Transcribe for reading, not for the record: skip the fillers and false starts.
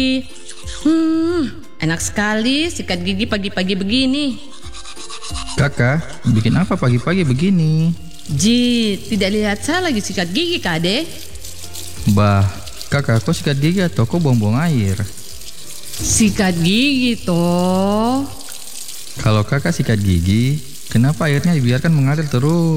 Enak sekali sikat gigi pagi-pagi begini. Kakak, bikin apa pagi-pagi begini? Ji, tidak lihat saya lagi sikat gigi, Kade? Bah, kakak kok sikat gigi atau kok buang-buang air? Sikat gigi toh. Kalau kakak sikat gigi, kenapa airnya dibiarkan mengalir terus?